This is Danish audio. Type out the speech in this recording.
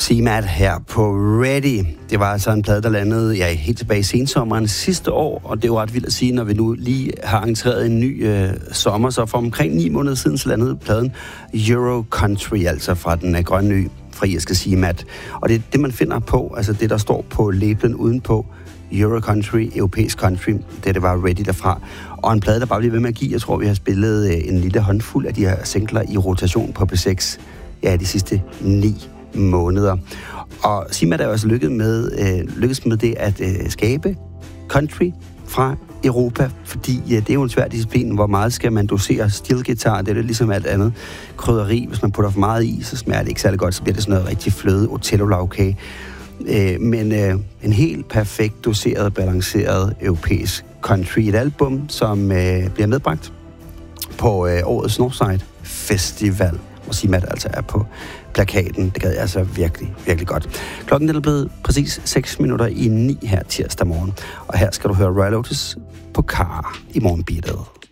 CMAT her på Ready. Det var altså en plade, der landede helt tilbage i sensommeren sidste år, og det er jo ret vildt at sige, når vi nu lige har arrangeret en ny sommer, så for omkring 9 måneder siden, så landede pladen Euro Country, altså fra den grønne ø, fra irske CMAT. Og det er det, man finder på, altså det, der står på labelen udenpå, Euro Country, europæisk country, det var Ready derfra. Og en plade, der bare bliver ved med at give. Jeg tror, vi har spillet en lille håndfuld af de her singler i rotation på P6, de sidste 9 måneder. Og CMAT er jo altså lykkedes med det at skabe country fra Europa, fordi det er jo en svær disciplin, hvor meget skal man dosere stilguitar, det er det ligesom alt andet krydderi. Hvis man putter for meget i, så smager det ikke særlig godt, så bliver det sådan noget rigtig fløde Otello-lavkage. Men en helt perfekt doseret, balanceret europæisk country. Et album, som bliver medbragt på årets Northside Festival, hvor CMAT altså er på plakaten. Det gad jeg altså virkelig, virkelig godt. Klokken er blevet præcis 6:06 her tirsdag morgen. Og her skal du høre Royal Otis på Car i morgenbeatet.